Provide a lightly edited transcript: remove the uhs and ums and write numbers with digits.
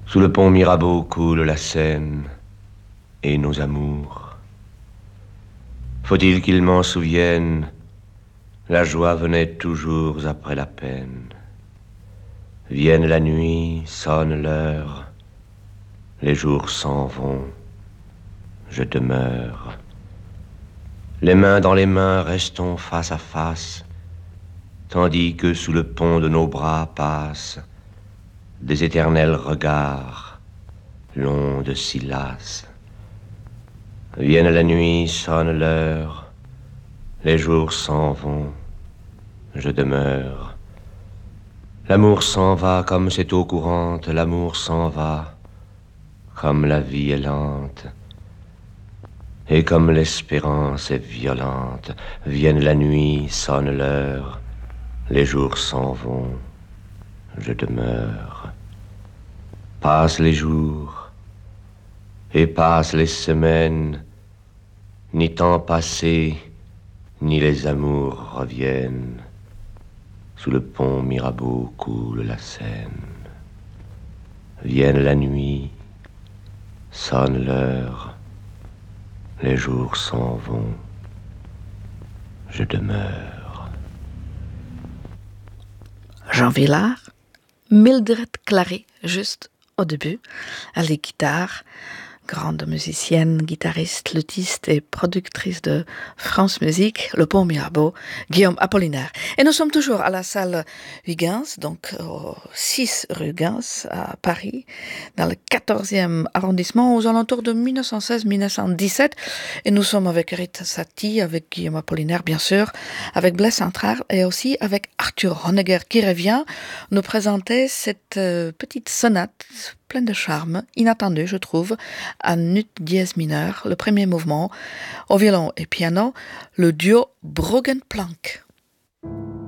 Sous le pont Mirabeau coule la Seine et nos amours. Faut-il qu'ils m'en souviennent, la joie venait toujours après la peine. Vienne la nuit, sonne l'heure, les jours s'en vont, je demeure. Les mains dans les mains, restons face à face, tandis que sous le pont de nos bras passent des éternels regards, l'onde si lasse. Vienne la nuit, sonne l'heure, les jours s'en vont, je demeure. L'amour s'en va comme cette eau courante, l'amour s'en va comme la vie est lente. Et comme l'espérance est violente, vienne la nuit, sonne l'heure, les jours s'en vont, je demeure. Passent les jours et passent les semaines, ni temps passé, ni les amours reviennent. Sous le pont Mirabeau coule la Seine. Vienne la nuit, sonne l'heure, les jours s'en vont, je demeure. Jean Vilar, Mildred Clary, juste au début, elle est guitare, grande musicienne, guitariste, luthiste et productrice de France Musique, Le Pont Mirabeau, Guillaume Apollinaire. Et nous sommes toujours à la salle Huygens, donc au 6 rue Huygens à Paris, dans le 14e arrondissement, aux alentours de 1916-1917. Et nous sommes avec Rita Satie, avec Guillaume Apollinaire, bien sûr, avec Blaise Centrard et aussi avec Arthur Honegger qui revient nous présenter cette petite sonate pleine de charme, inattendue, je trouve, à nut dièse mineur, le premier mouvement, au violon et piano, le duo Bruggen-Planck.